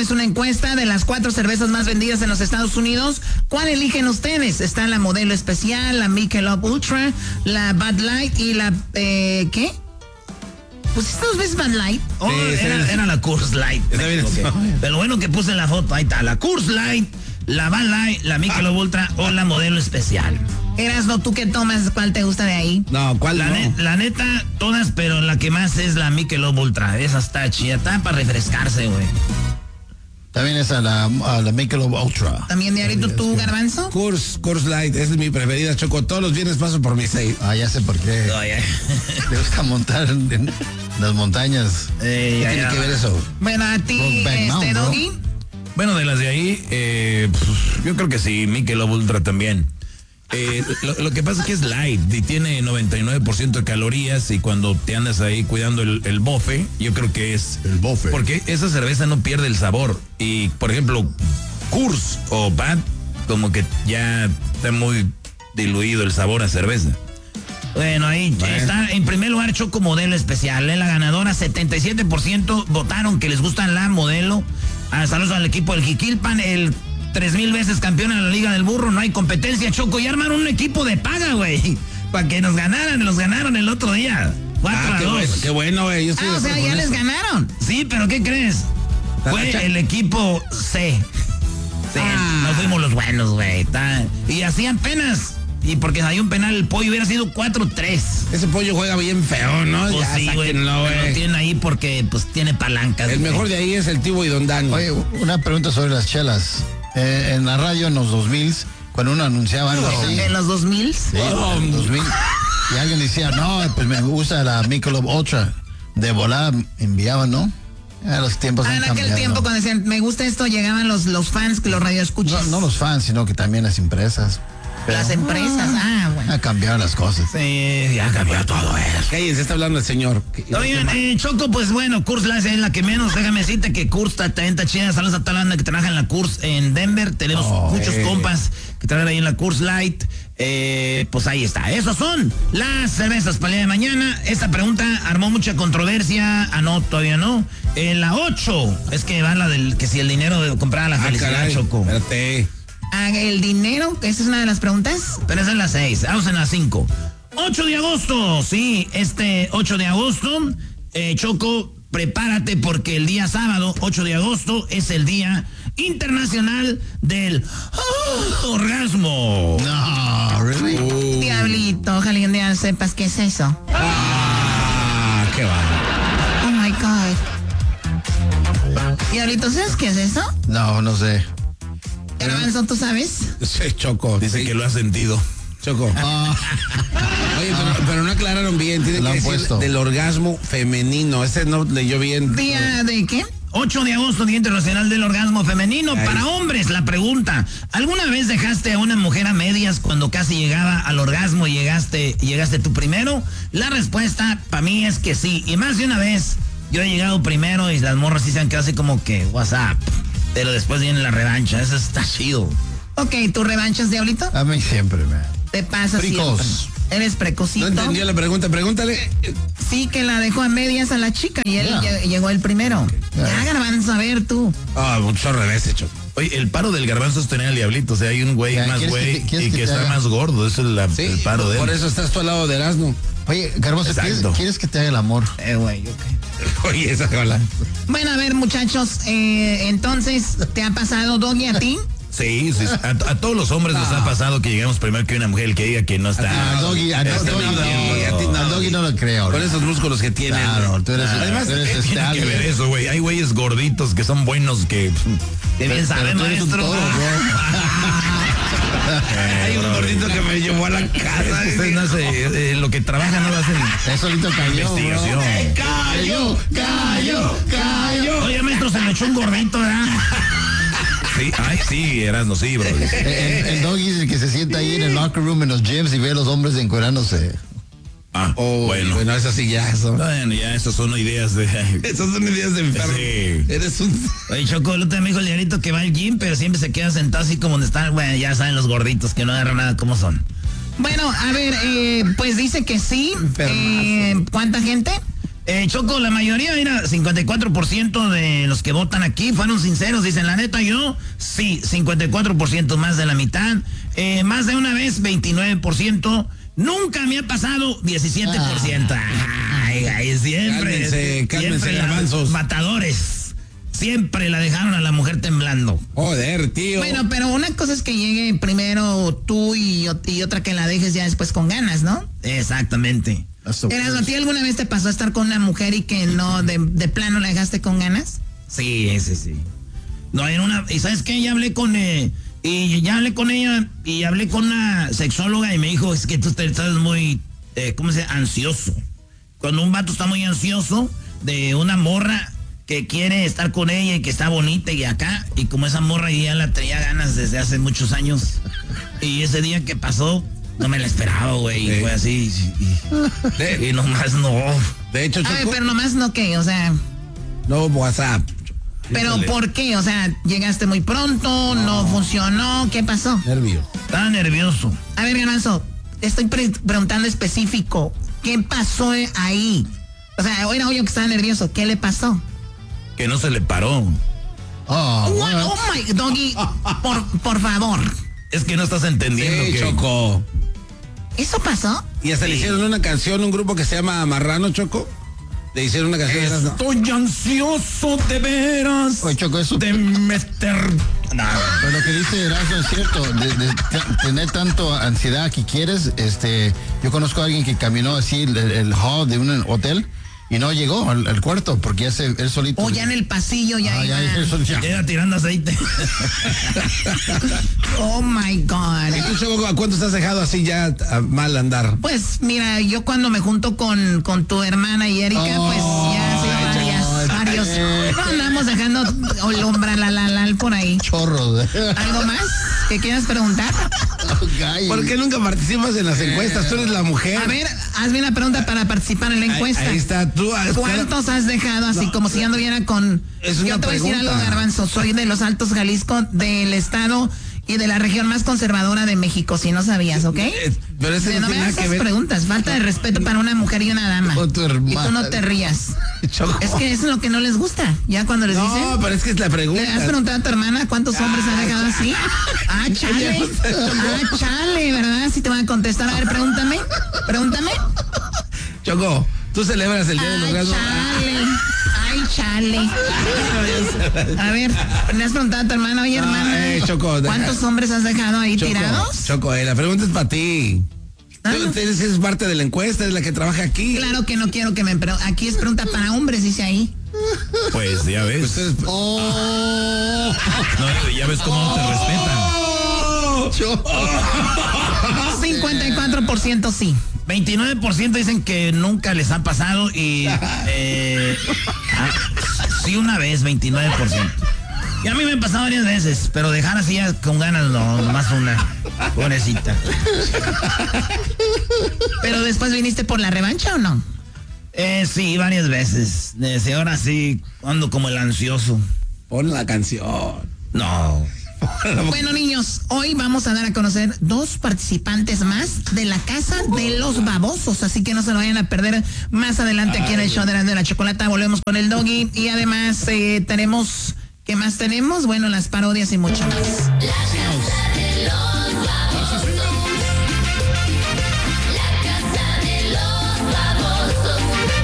hizo una encuesta de las 4 cervezas más vendidas en los Estados Unidos. ¿Cuál eligen ustedes? Está la Modelo Especial, la Michelob Ultra, la Bud Light y la... ¿qué? Pues estas 2 veces Bud Light. Oh, sí, era la Coors Light. Está bien. Okay. Pero lo bueno que puse en la foto, ahí está, la Coors Light, la Bud Light, la Michelob Ultra o la Modelo Especial. Erasno, ¿tú qué tomas? ¿Cuál te gusta de ahí? No, ¿cuál la neta, todas, pero la que más es la Michelob Ultra. Esa está chida, está para refrescarse, güey. También esa, la Michelob Ultra. ¿También diablito tú, Garbanzo? Coors Light, esa es mi preferida, Choco. Todos los viernes paso por mi 6. Ya sé por qué. Oh, Le gusta montar en las montañas. ¿Qué tiene que ver eso? Bueno, a ti, Doggy. Bueno, de las de ahí, pues, yo creo que sí, Michelob Ultra también. Lo que pasa es que es light y tiene 99% de calorías y cuando te andas ahí cuidando el bofe, yo creo que es... El bofe. Porque esa cerveza no pierde el sabor. Y, por ejemplo, Coors o Bud, como que ya está muy diluido el sabor a cerveza. Bueno, ahí está en primer lugar Choco Modelo Especial, la ganadora, 77% votaron que les gusta la Modelo. Saludos al equipo del Jiquilpan, el 3,000 veces campeón en la Liga del Burro, no hay competencia, Choco, y armaron un equipo de paga, güey, para que nos ganaron el otro día, 4-2. Qué bueno, güey. O sea, ya les ganaron. Sí, pero ¿qué crees? Fue el equipo C. Sí, no fuimos los buenos, güey. Y hacían penas. Y porque hay un penal, el pollo hubiera sido 4-3. Ese pollo juega bien feo, ¿no? Pues ya sí, güey. Lo tienen ahí porque pues tiene palancas. El mejor de ahí es el Tibo y Don Dani. Oye, una pregunta sobre las chelas. En la radio en los 2000, cuando uno anunciaba algo así. ¿En los 2000? Sí, en los 2000. Y alguien decía, no, pues me gusta la Michelob Ultra. De volada enviaban, ¿no? Los tiempos han cambiado. En aquel tiempo cuando decían, me gusta esto, llegaban los fans, los radioescuchas. No los fans, sino que también las empresas. Las empresas, bueno. Ha cambiado las cosas. Sí, ya ha cambiado todo eso. Cállense, está hablando el señor. Oigan, Choco, pues bueno, Coors Light es la que menos. Déjame decirte que Coors está chida. Saludos a toda la banda que trabaja en la Coors en Denver. Tenemos muchos compas que trabajan ahí en la Coors Light. Pues ahí está. Esas son las cervezas para el día de mañana. Esta pregunta armó mucha controversia. No, todavía no. La 8 es que va la del que si el dinero de comprar la felicidad, caray, Choco. Espérate. El dinero, esa es una de las preguntas. Pero esa es la 6. Vamos en la 5. 8 de agosto, sí, 8 de agosto, Choco, prepárate porque el día sábado, 8 de agosto, es el Día Internacional del Orgasmo. No, really. Diablito, ojalá un día sepas qué es eso. Qué va. Oh my God. Diablito, ¿sabes qué es eso? No sé. Garbanzo, ¿tú sabes? Sí, Choco. Dice que lo ha sentido. Choco. Oye, pero no aclararon bien. Tiene que decir del orgasmo femenino. Ese no leyó bien. ¿Día de qué? 8 de agosto, Día Internacional del Orgasmo Femenino. Ay. Para hombres, la pregunta. ¿Alguna vez dejaste a una mujer a medias cuando casi llegaba al orgasmo y llegaste tú primero? La respuesta para mí es que sí. Y más de una vez yo he llegado primero y las morras sí se han quedado así como que WhatsApp. Pero después viene la revancha. Eso está chido. Ok, ¿tu revanchas, Diablito? A mí siempre, man. Te pasa siempre. Eres precocito. No entendió la pregunta, pregúntale. Sí, que la dejó a medias a la chica y él llegó el primero. Ya, Garbanzo, a ver tú. Mucho revés, hecho. Oye, el paro del Garbanzo es tener al Diablito. O sea, hay un güey más güey y que está más gordo. Ese es el paro de él. Por eso estás tú al lado de Erasmo. Oye, Garbanzo, ¿quieres que te haga el amor? Güey, ok. Oye, esa habla. Bueno, a ver, muchachos, entonces, ¿te ha pasado, Doggy, a ti? Sí. A todos los hombres nos ha pasado que llegamos primero que una mujer que diga que no está. A Doggy no lo creo. Con esos músculos que tiene. Claro, tú eres. Además, tiene que ver eso, güey. Hay güeyes gorditos que son buenos que bien saben, maestro. Hay un gordito que me llevó a la casa. Ustedes no hacen, lo que trabajan no lo hacen. Eso ahorita cayó. Investigación. Cayó. Oye, maestro, se me echó un gordito, ¿verdad? Sí, sí, Erasmo, sí, bro. El Doggy es el que se sienta ahí en el locker room, en los gyms y ve a los hombres encuerándose. Bueno, esas sí ya son. Bueno, ya esas son ideas de. Esas son ideas de enfermo. Sí. Eres un. Oye, Choco, el otro me dijo el diablito que va al gym, pero siempre se queda sentado así como donde están. Bueno, ya saben los gorditos que no agarran nada cómo son. Bueno, a ver, pues dice que sí. ¿Cuánta gente? Choco, la mayoría, mira, 54% de los que votan aquí fueron sinceros. Dicen, la neta, yo, sí, 54%, más de la mitad. Más de una vez, 29%. Nunca me ha pasado, 17%. Ay, siempre. Cálmense, garbanzos. Matadores. Siempre la dejaron a la mujer temblando. Joder, tío. Bueno, pero una cosa es que llegue primero tú y otra que la dejes ya después con ganas, ¿no? Exactamente. ¿A ti alguna vez te pasó a estar con una mujer y que no, de plano la dejaste con ganas? Sí. No, ¿y sabes qué? Ya hablé con ella y hablé con una sexóloga y me dijo, es que tú estás muy, ¿cómo se dice? Ansioso. Cuando un vato está muy ansioso de una morra que quiere estar con ella y que está bonita y acá, y como esa morra ya la traía ganas desde hace muchos años, y ese día que pasó, no me la esperaba, güey, y fue así, y nomás no. De hecho, Choco, a ver, pero nomás no, ¿qué? O sea... No, WhatsApp. ¿Pero por qué? O sea, ¿llegaste muy pronto? ¿No funcionó? ¿Qué pasó? Estaba nervioso. A ver, Garbanzo, estoy preguntando específico. ¿Qué pasó ahí? O sea, era obvio que estaba nervioso. ¿Qué le pasó? Que no se le paró. Oh my, Doggy, por favor. Es que no estás entendiendo. Sí, que... Choco. ¿Eso pasó? Y hasta le hicieron una canción, un grupo que se llama Marrano, Choco. Le hicieron una canción. Estoy ansioso de veras. Oye, Choco, eso... de meter... No. Pero lo que dice Erasmo es cierto, de tener tanto ansiedad que quieres, yo conozco a alguien que caminó así el hall de un hotel y no llegó al cuarto porque ya él solito. O ya en el pasillo ya iba tirando aceite. Oh my God. ¿Y tú, Choco, a cuántos te has dejado así ya a mal andar? Pues mira, yo cuando me junto con tu hermana y Erika, pues ya sí, varios. No andamos dejando olombralal por ahí. Chorros. ¿Algo más que quieras preguntar? ¿Por qué nunca participas en las encuestas? Tú eres la mujer. A ver, hazme una pregunta para participar en la encuesta. Ahí está, tú. ¿Cuántos has dejado así como si yo anduviera con... Yo te voy a decir algo, Garbanzo. Soy de Los Altos, Jalisco, del estado y de la región más conservadora de México, si no sabías, ¿ok? Pero ese no me hagas esas preguntas. Falta de respeto para una mujer y una dama. Con tu hermana. Y tú no te rías. Choco. Es que eso es lo que no les gusta. Ya cuando les dicen... No, pero es que es la pregunta. ¿Le has preguntado a tu hermana cuántos hombres ha dejado así? Chale, ¿verdad? Si te van a contestar. A ver, pregúntame. Choco, tú celebras el día del orgasmo. Chale. A ver, ¿le has preguntado a tu hermana? Oye, hermana, Choco, ¿cuántos hombres has dejado ahí tirados? Choco, la pregunta es para ti. Tú eres parte de la encuesta, es la que trabaja aquí. Claro que no quiero que me... Aquí es pregunta para hombres, dice ahí. Pues ya ves. No, ya ves cómo no te respetan. 54% sí. 29% dicen que nunca les ha pasado y sí una vez, 29%. Y a mí me ha pasado varias veces, pero dejar así ya con ganas no, nomás una. Pobrecita. ¿Pero después viniste por la revancha o no? Sí, varias veces. Ahora sí ando como el ansioso. Pon la canción. No. Bueno, niños, hoy vamos a dar a conocer 2 participantes más de la Casa de los Babosos, así que no se lo vayan a perder más adelante aquí en el show de la Chocolata. Volvemos con el Doggy y además tenemos, ¿qué más tenemos? Bueno, las parodias y mucho más. La Casa de los Babosos. La Casa de los Babosos.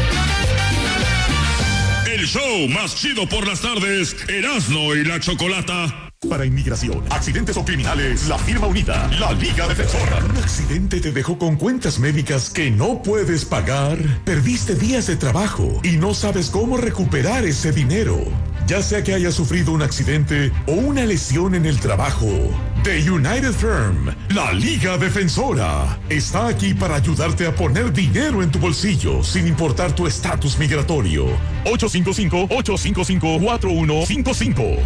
El show más chido por las tardes, Erasmo y la Chocolata. Para inmigración, accidentes o criminales, la firma unida, la Liga Defensora. ¿Un accidente te dejó con cuentas médicas que no puedes pagar? ¿Perdiste días de trabajo y no sabes cómo recuperar ese dinero? Ya sea que hayas sufrido un accidente o una lesión en el trabajo, The United Firm, la Liga Defensora, está aquí para ayudarte a poner dinero en tu bolsillo sin importar tu estatus migratorio. 855-855-4155.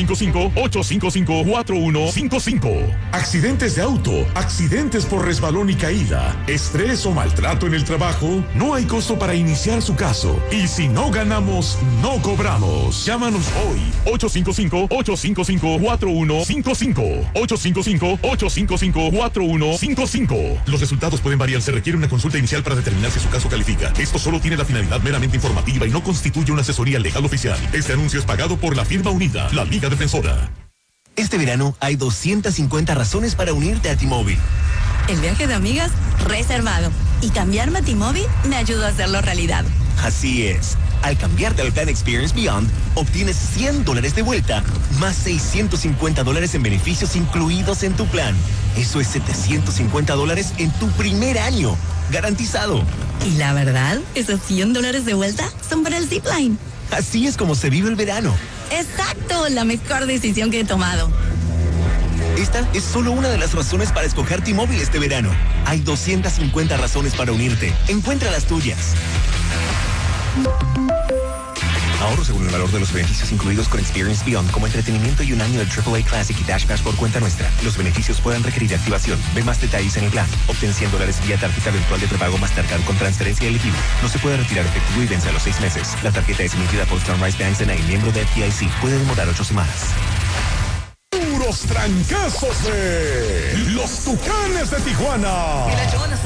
855-855-4155. Accidentes de auto, accidentes por resbalón y caída, estrés o maltrato en el trabajo, no hay costo para iniciar su caso. Y si no ganamos, no cobramos. Llámanos hoy. 855-855-4155. 1-855-855-4155. Los resultados pueden variar. Se requiere una consulta inicial para determinar si su caso califica. Esto solo tiene la finalidad meramente informativa y no constituye una asesoría legal oficial. Este anuncio es pagado por la firma Unida, la Liga Defensora. Este verano hay 250 razones para unirte a T-Mobile. El viaje de amigas, reservado. Y cambiarme a T-Mobile me ayudó a hacerlo realidad. Así es. Al cambiarte al plan Experience Beyond, obtienes $100 de vuelta, más $650 en beneficios incluidos en tu plan. Eso es $750 en tu primer año. Garantizado. Y la verdad, esos $100 de vuelta son para el Zipline. Así es como se vive el verano. Exacto, la mejor decisión que he tomado. Esta es solo una de las razones para escoger T-Mobile este verano. Hay 250 razones para unirte. Encuentra las tuyas. Ahorro según el valor de los beneficios incluidos con Experience Beyond, como entretenimiento y un año de AAA Classic y Dash Pass por cuenta nuestra. Los beneficios pueden requerir activación. Ve más detalles en el plan. Obtén $100 vía tarjeta virtual de prepago Mastercard con transferencia elegible. No se puede retirar efectivo y vence a los 6 meses. La tarjeta es emitida por Sunrise Banks N.A., miembro de FDIC. Puede demorar 8 semanas. Puros trancazos de los Tucanes de Tijuana.